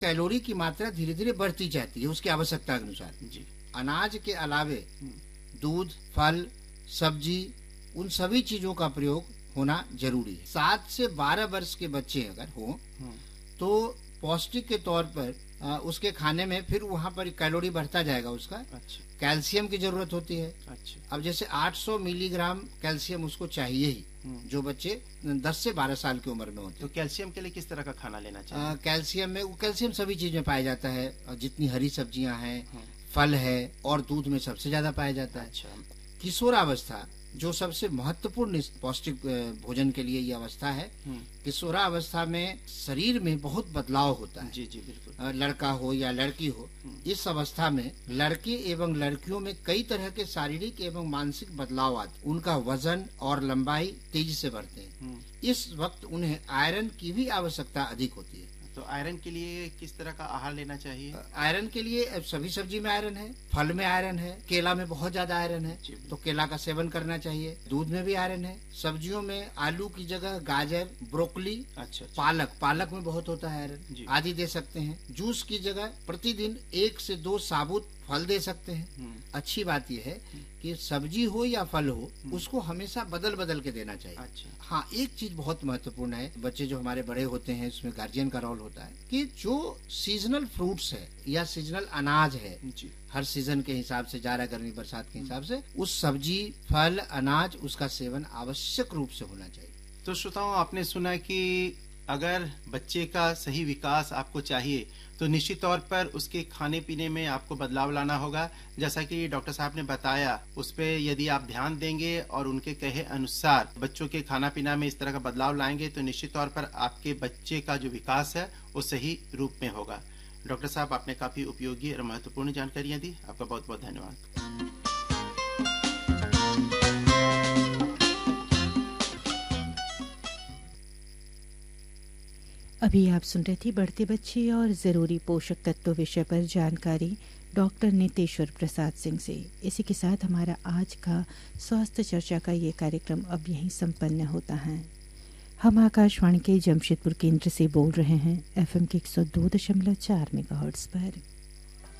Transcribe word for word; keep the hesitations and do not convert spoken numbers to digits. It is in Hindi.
कैलोरी की मात्रा धीरे धीरे बढ़ती जाती है उसकी आवश्यकता के अनुसार जी। अनाज के अलावे दूध, फल, सब्जी, उन सभी चीजों का प्रयोग होना जरूरी है। सात से बारह वर्ष के बच्चे अगर हो तो पौष्टिक के तौर पर आ, उसके खाने में फिर वहाँ पर कैलोरी बढ़ता जाएगा उसका। अच्छा। कैल्शियम की जरूरत होती है। अच्छा। अब जैसे आठ सौ मिलीग्राम कैल्शियम उसको चाहिए ही, जो बच्चे दस से बारह साल की उम्र में होते हैं। तो कैल्शियम के लिए किस तरह का खाना लेना चाहिए? आ, कैल्शियम में वो कैल्शियम सभी चीज में पाया जाता है, जितनी हरी सब्जियां हैं, फल है और दूध में सबसे ज्यादा पाया जाता है। अच्छा। किशोरावस्था जो सबसे महत्वपूर्ण पौष्टिक भोजन के लिए ये अवस्था है। किशोरावस्था में शरीर में बहुत बदलाव होता है। जी जी बिल्कुल। लड़का हो या लड़की हो, इस अवस्था में लड़के एवं लड़कियों में कई तरह के शारीरिक एवं मानसिक बदलाव आते। उनका वजन और लंबाई तेजी से बढ़ते हैं। इस वक्त उन्हें आयरन की भी आवश्यकता अधिक होती है। तो आयरन के लिए किस तरह का आहार लेना चाहिए? आयरन के लिए सभी सब्जी में आयरन है, फल में आयरन है, केला में बहुत ज्यादा आयरन है, तो केला का सेवन करना चाहिए। दूध में भी आयरन है। सब्जियों में आलू की जगह गाजर, ब्रोकली, अच्छा, पालक पालक में बहुत होता है आयरन, आदि दे सकते हैं। जूस की जगह प्रतिदिन एक से दो साबुत फल दे सकते हैं। अच्छी बात यह है कि सब्जी हो या फल हो उसको हमेशा बदल बदल के देना चाहिए। अच्छा। हाँ, एक चीज बहुत महत्वपूर्ण है, बच्चे जो हमारे बड़े होते हैं उसमें गार्जियन का रोल होता है कि जो सीजनल फ्रूट्स है या सीजनल अनाज है, हर सीजन के हिसाब से, जाड़ा गर्मी बरसात के हिसाब से, उस सब्जी, फल, अनाज उसका सेवन आवश्यक रूप से होना चाहिए। तो श्रोताओं, आपने सुना कि अगर बच्चे का सही विकास आपको चाहिए तो निश्चित तौर पर उसके खाने पीने में आपको बदलाव लाना होगा। जैसा कि डॉक्टर साहब ने बताया, उस पे यदि आप ध्यान देंगे और उनके कहे अनुसार बच्चों के खाना पीना में इस तरह का बदलाव लाएंगे तो निश्चित तौर पर आपके बच्चे का जो विकास है वो सही रूप में होगा। डॉक्टर साहब, आपने काफी उपयोगी और महत्वपूर्ण जानकारियां दी। आपका बहुत बहुत धन्यवाद। अभी आप सुन रहे थे बढ़ते बच्चे और ज़रूरी पोषक तत्व विषय पर जानकारी डॉक्टर नितेश्वर प्रसाद सिंह से। इसी के साथ हमारा आज का स्वास्थ्य चर्चा का ये कार्यक्रम अब यहीं संपन्न होता है। हम आकाशवाणी के जमशेदपुर केंद्र से बोल रहे हैं एफएम के एक सौ दो दशमलव चार मेगाहर्ट्ज़ पर।